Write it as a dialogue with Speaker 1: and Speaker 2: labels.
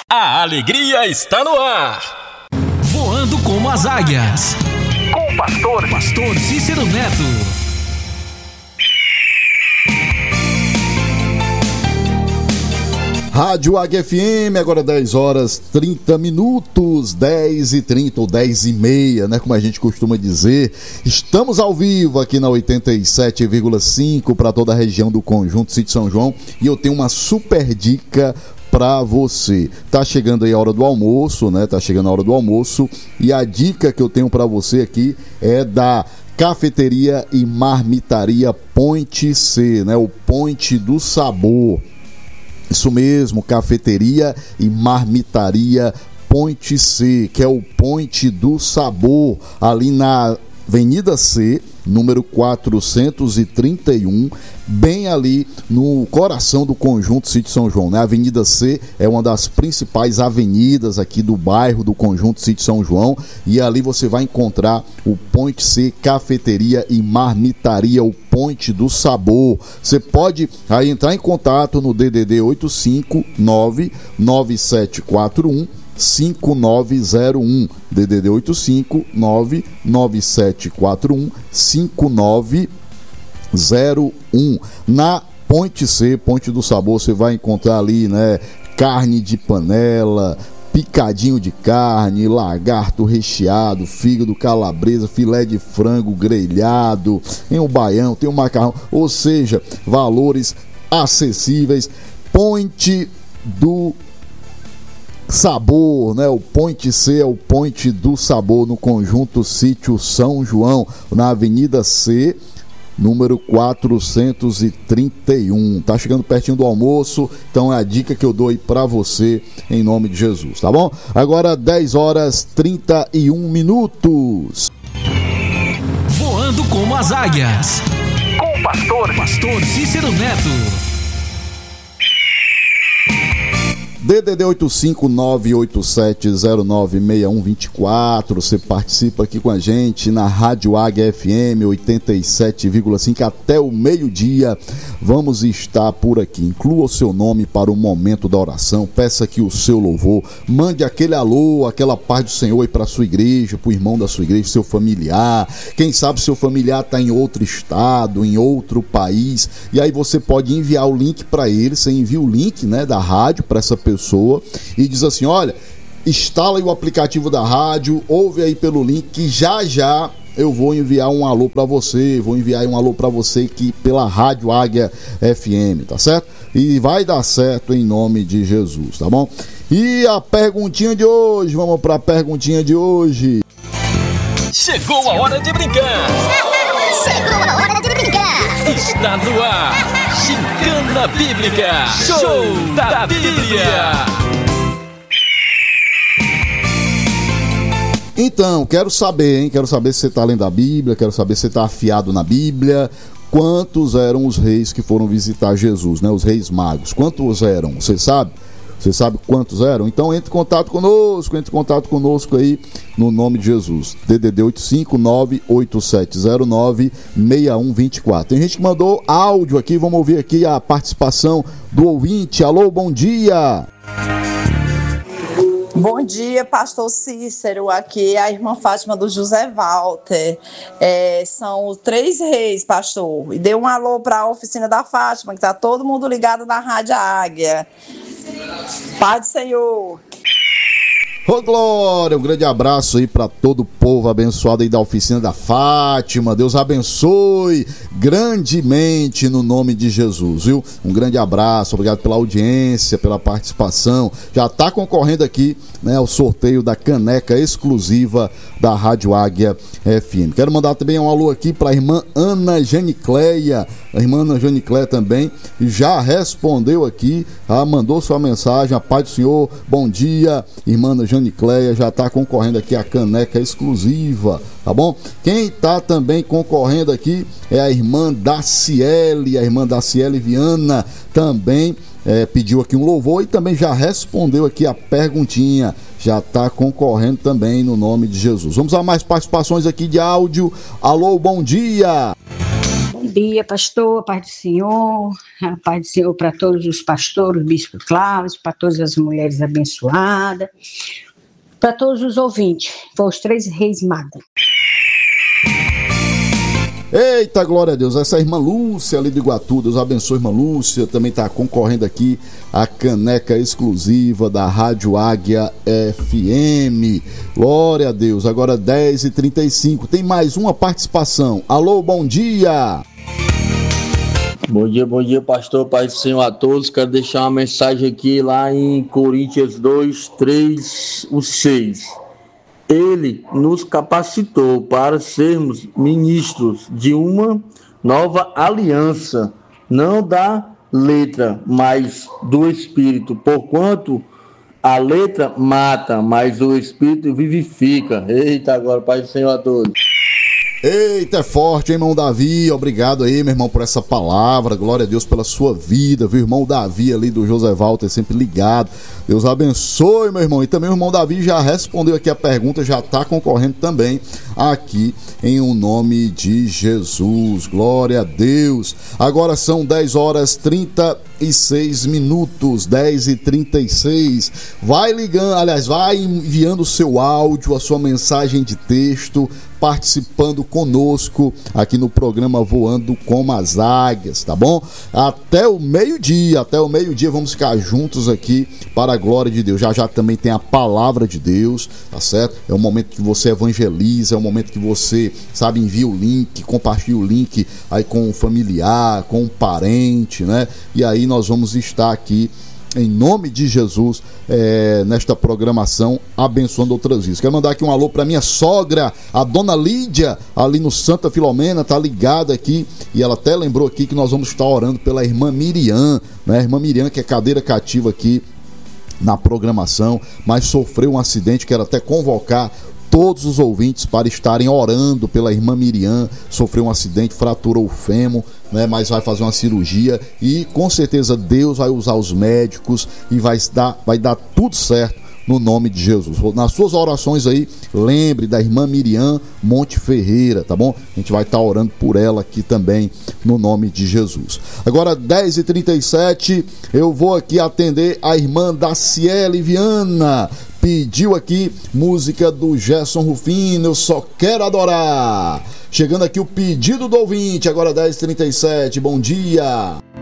Speaker 1: A alegria está no ar.
Speaker 2: Voando como as águias.
Speaker 1: Com o pastor
Speaker 2: Cícero Neto.
Speaker 3: Rádio Águia FM, agora 10 horas 30 minutos, 10h30 ou 10h30, né? Como a gente costuma dizer. Estamos ao vivo aqui na 87,5 para toda a região do Conjunto Sítio São João. E eu tenho uma super dica para você. Tá chegando aí a hora do almoço, né? Tá chegando a hora do almoço. E a dica que eu tenho para você aqui é da Cafeteria e Marmitaria Ponte C, né? O Ponte do Sabor. Isso mesmo, Cafeteria e Marmitaria Ponte C, que é o Ponte do Sabor, ali na Avenida C, número 431, bem ali no coração do Conjunto Sítio São João, né? A Avenida C é uma das principais avenidas aqui do bairro do Conjunto Sítio São João, e ali você vai encontrar o Ponte C, Cafeteria e Marmitaria, o Ponte do Sabor. Você pode aí entrar em contato no DDD 859-9741 5901, DDD 859-9741 5901. Na Ponte C, Ponte do Sabor, você vai encontrar ali, né, carne de panela, picadinho de carne, lagarto recheado, fígado calabresa, filé de frango grelhado, tem o baião, tem o macarrão, ou seja, valores acessíveis. Ponte do Sabor, né? O Ponte C é o Ponte do Sabor no Conjunto Sítio São João, na Avenida C, número 431. Tá chegando pertinho do almoço, então é a dica que eu dou aí pra você, em nome de Jesus, tá bom? Agora 10 horas 31 minutos.
Speaker 2: Voando como as águias.
Speaker 1: com o pastor
Speaker 2: Cícero Neto.
Speaker 3: DDD 85987096124. Você participa aqui com a gente na Rádio Águia FM 87,5 até o meio-dia. Vamos estar por aqui. Inclua o seu nome para o momento da oração. Peça aqui o seu louvor. Mande aquele alô, aquela paz do Senhor aí para a sua igreja, para o irmão da sua igreja, seu familiar. Quem sabe seu familiar está em outro estado, em outro país. E aí você pode enviar o link para ele. Você envia o link, né, da rádio para essa pessoa e diz assim: olha, instala aí o aplicativo da rádio, ouve aí pelo link que já eu vou enviar um alô para você, aqui pela Rádio Águia FM, tá certo? E vai dar certo em nome de Jesus, tá bom? E a perguntinha de hoje, vamos para a perguntinha de hoje.
Speaker 1: Chegou a hora de brincar. Está no ar. Gincana Bíblica. Show da Bíblia.
Speaker 3: Então, quero saber se você está lendo a Bíblia, quero saber se você está afiado na Bíblia. Quantos eram os reis que foram visitar Jesus, né? Os reis magos. Quantos eram? Você sabe? Você sabe quantos eram? Então entre em contato conosco aí no nome de Jesus. DDD 85987096124. Tem gente que mandou áudio aqui, vamos ouvir aqui a participação do ouvinte. Alô, bom dia!
Speaker 4: Bom dia, pastor Cícero. Aqui é a irmã Fátima do José Walter. São os 3 reis, pastor. E dê um alô para a oficina da Fátima, que tá todo mundo ligado na Rádio Águia. Paz do Senhor.
Speaker 3: Ô Glória, um grande abraço aí para todo o povo abençoado aí da oficina da Fátima. Deus abençoe grandemente no nome de Jesus, viu? Um grande abraço, obrigado pela audiência, pela participação. Já tá concorrendo aqui, né, ao sorteio da caneca exclusiva da Rádio Águia FM. Quero mandar também um alô aqui para a irmã Ana Janicleia. A irmã Ana Janicleia também já respondeu aqui, mandou sua mensagem. A paz do Senhor, bom dia, irmã Ana Janicleia, já está concorrendo aqui a caneca exclusiva, tá bom? Quem está também concorrendo aqui é a irmã Daciele Viana, também pediu aqui um louvor e também já respondeu aqui a perguntinha, já está concorrendo também no nome de Jesus. Vamos a mais participações aqui de áudio. Alô, bom dia!
Speaker 5: Bom dia, pastor, a paz do Senhor, a paz do Senhor para todos os pastores, o bispo Cláudio, para todas as mulheres abençoadas, para todos os ouvintes, para os 3 reis magos.
Speaker 3: Eita, glória a Deus, essa é a irmã Lúcia ali do Iguatu, Deus abençoe, irmã Lúcia, também está concorrendo aqui a caneca exclusiva da Rádio Águia FM, glória a Deus. Agora 10h35, tem mais uma participação. Alô, bom dia!
Speaker 6: Bom dia, pastor, paz do Senhor a todos. Quero deixar uma mensagem aqui lá em Coríntios 2, 3, 6. Ele nos capacitou para sermos ministros de uma nova aliança, não da letra, mas do Espírito, porquanto a letra mata, mas o Espírito vivifica. Eita, agora, Pai do Senhor a todos.
Speaker 3: Eita, é forte, hein, irmão Davi? Obrigado aí, meu irmão, por essa palavra. Glória a Deus pela sua vida, viu? Irmão Davi ali do José Walter, sempre ligado. Deus abençoe, meu irmão. E também o irmão Davi já respondeu aqui a pergunta, já está concorrendo também aqui em o nome de Jesus. Glória a Deus. Agora são 10h36, 10h36. Vai ligando, aliás, vai enviando o seu áudio, a sua mensagem de texto, participando conosco aqui no programa Voando com as Águias, tá bom? Até o meio-dia vamos ficar juntos aqui para a glória de Deus. Já também tem a palavra de Deus, tá certo? É o momento que você evangeliza, é o momento que você, sabe, envia o link, compartilha o link aí com um familiar, com um parente, né? E aí nós vamos estar aqui em nome de Jesus, nesta programação, abençoando outras vidas. Quero mandar aqui um alô para minha sogra, a dona Lídia, ali no Santa Filomena, tá ligada aqui, e ela até lembrou aqui que nós vamos estar orando pela irmã Miriam, né? Irmã Miriam, que é cadeira cativa aqui na programação, mas sofreu um acidente. Quero até convocar todos os ouvintes para estarem orando pela irmã Miriam. Sofreu um acidente, fraturou o fêmur, né, mas vai fazer uma cirurgia e com certeza Deus vai usar os médicos e vai dar tudo certo no nome de Jesus. Nas suas orações aí, lembre da irmã Miriam Monte Ferreira, tá bom? A gente vai estar orando por ela aqui também no nome de Jesus. Agora 10h37, eu vou aqui atender a irmã Daciele Viana. Pediu aqui música do Gerson Rufino, Eu Só Quero Adorar. Chegando aqui o pedido do ouvinte, agora 10h37, bom dia.